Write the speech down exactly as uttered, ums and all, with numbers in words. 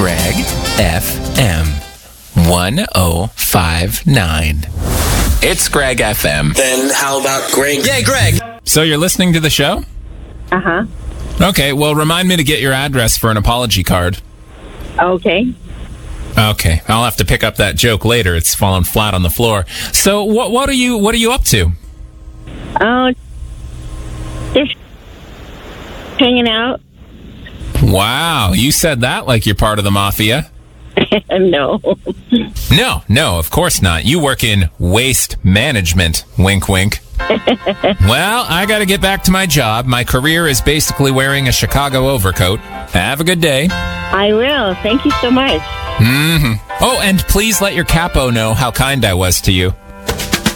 Greg F M one oh five nine. It's Greg F M. Then how about Greg? Yay, Greg! So you're listening to the show? Uh-huh. Okay, well, remind me to get your address for an apology card. Okay. Okay, I'll have to pick up that joke later. It's fallen flat on the floor. So, what what are you what are you up to? Oh, just hanging out. Wow, you said that like you're part of the mafia. No. No, no, of course not. You work in waste management. Wink, wink. Well, I got to get back to my job. My career is basically wearing a Chicago overcoat. Have a good day. I will. Thank you so much. Mm-hmm. Oh, and please let your capo know how kind I was to you.